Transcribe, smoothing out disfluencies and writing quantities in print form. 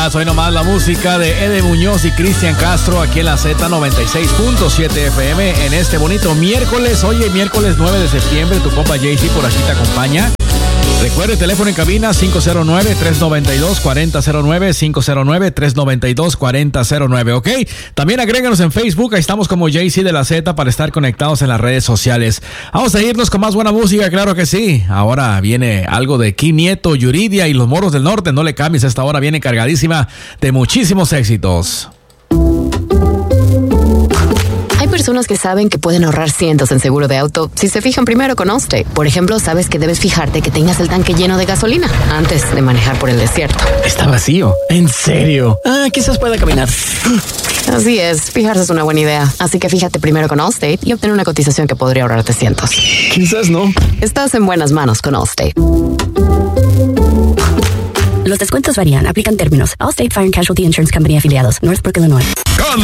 nomás la música de Ede Muñoz y Cristian Castro aquí en la Z96.7 FM en este bonito miércoles. Oye, miércoles 9 de septiembre, tu compa JC por aquí te acompaña. Recuerde, teléfono en cabina 509-392-4009, 509-392-4009, ¿ok? También agréganos en Facebook, ahí estamos como JC de la Z para estar conectados en las redes sociales. Vamos a irnos con más buena música, claro que sí. Ahora viene algo de Kim Nieto, Yuridia y los Moros del Norte, no le cambies, esta hora viene cargadísima de muchísimos éxitos. Hay personas que saben que pueden ahorrar cientos en seguro de auto si se fijan primero con Allstate. Por ejemplo, sabes que debes fijarte que tengas el tanque lleno de gasolina antes de manejar por el desierto. Está vacío. ¿En serio? Quizás pueda caminar. Así es, fijarse es una buena idea. Así que fíjate primero con Allstate y obtén una cotización que podría ahorrarte cientos. Quizás no. Estás en buenas manos con Allstate. Los descuentos varían. Aplican términos. Allstate Fire and Casualty Insurance Company afiliados. Northbrook, Illinois.